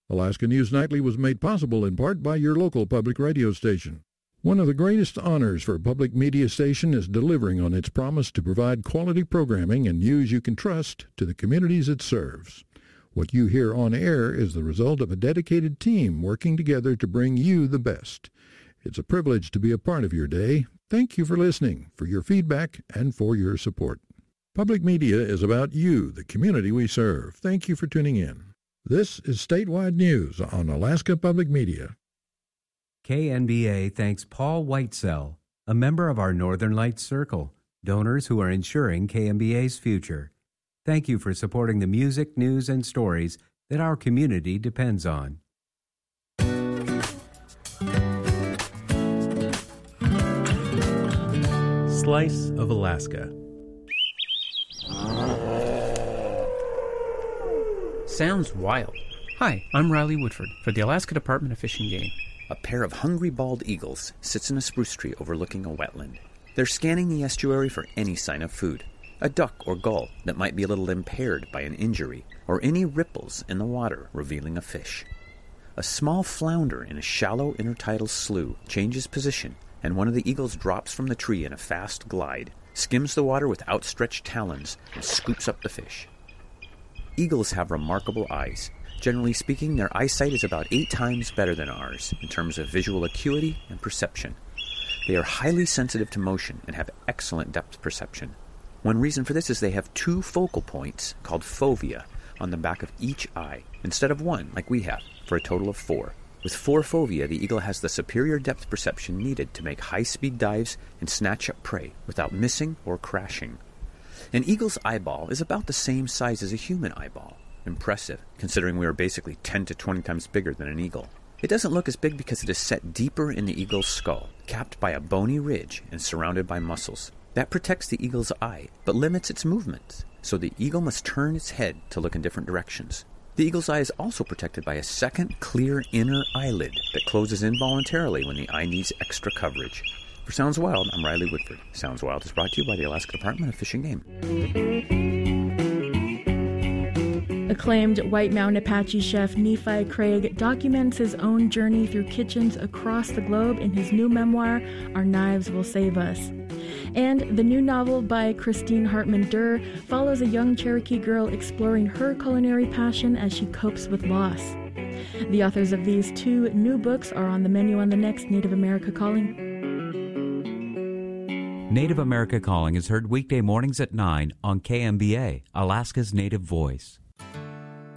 Alaska News Nightly was made possible in part by your local public radio station. One of the greatest honors for a public media station is delivering on its promise to provide quality programming and news you can trust to the communities it serves. What you hear on air is the result of a dedicated team working together to bring you the best. It's a privilege to be a part of your day. Thank you for listening, for your feedback, and for your support. Public media is about you, the community we serve. Thank you for tuning in. This is Statewide News on Alaska Public Media. KNBA thanks Paul Whitesell, a member of our Northern Lights Circle, donors who are ensuring KNBA's future. Thank you for supporting the music, news, and stories that our community depends on. Slice of Alaska. Sounds wild. Hi, I'm Riley Woodford for the Alaska Department of Fish and Game. A pair of hungry bald eagles sits in a spruce tree overlooking a wetland. They're scanning the estuary for any sign of food. A duck or gull that might be a little impaired by an injury, or any ripples in the water revealing a fish. A small flounder in a shallow intertidal slough changes position, and one of the eagles drops from the tree in a fast glide, skims the water with outstretched talons, and scoops up the fish. Eagles have remarkable eyes. Generally speaking, their eyesight is about 8 times better than ours in terms of visual acuity and perception. They are highly sensitive to motion and have excellent depth perception. One reason for this is they have 2 focal points, called fovea, on the back of each eye, instead of 1, like we have, for a total of 4. With 4 fovea, the eagle has the superior depth perception needed to make high-speed dives and snatch up prey without missing or crashing. An eagle's eyeball is about the same size as a human eyeball. Impressive, considering we are basically 10 to 20 times bigger than an eagle. It doesn't look as big because it is set deeper in the eagle's skull, capped by a bony ridge and surrounded by muscles. That protects the eagle's eye, but limits its movements, so the eagle must turn its head to look in different directions. The eagle's eye is also protected by a second clear inner eyelid that closes involuntarily when the eye needs extra coverage. For Sounds Wild, I'm Riley Woodford. Sounds Wild is brought to you by the Alaska Department of Fish and Game. Acclaimed White Mountain Apache chef Nephi Craig documents his own journey through kitchens across the globe in his new memoir, Our Knives Will Save Us. And the new novel by Christine Hartman Durr follows a young Cherokee girl exploring her culinary passion as she copes with loss. The authors of these 2 new books are on the menu on the next Native America Calling. Native America Calling is heard weekday mornings at 9 on KMBA, Alaska's Native Voice.